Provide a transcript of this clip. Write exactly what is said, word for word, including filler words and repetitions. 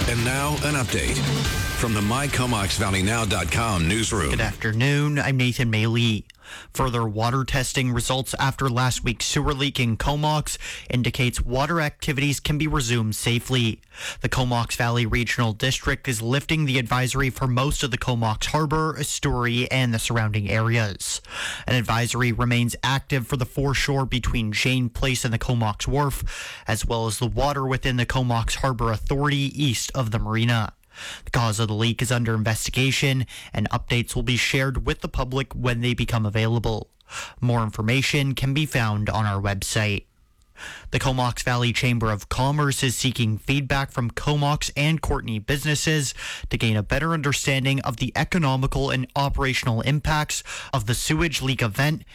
And now, an update from the my comox valley now dot com newsroom. Good afternoon. I'm Nathan Mayley. Further water testing results after last week's sewer leak in Comox indicates water activities can be resumed safely. The Comox Valley Regional District is lifting the advisory for most of the Comox Harbor, estuary, and the surrounding areas. An advisory remains active for the foreshore between Jane Place and the Comox Wharf, as well as the water within the Comox Harbor Authority east of the marina. The cause of the leak is under investigation, and updates will be shared with the public when they become available. More information can be found on our website. The Comox Valley Chamber of Commerce is seeking feedback from Comox and Courtenay businesses to gain a better understanding of the economical and operational impacts of the sewage leak event